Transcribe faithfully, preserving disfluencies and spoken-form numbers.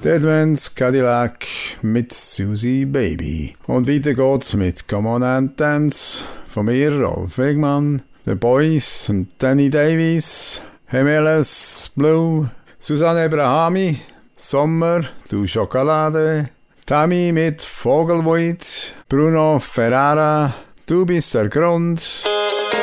Deadman's Cadillac mit Susie Baby. Und weiter geht's mit Come On and Dance von mir, Rolf Wegmann, The Boys und Danny Davis, Hemeles Blue, Susanne Abrahami, Sommer, Du Schokolade, Tammy mit Vogelweid, Bruno Ferrara, Du bist der Grund.